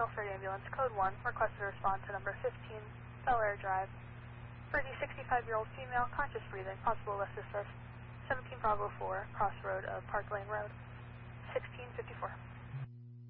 Milford Ambulance, Code 1, request to respond to number 15, Bel Air Drive. For the 65-year-old female, conscious breathing, possible less assist, 17 Bravo 4, crossroad of Park Lane Road, 1654.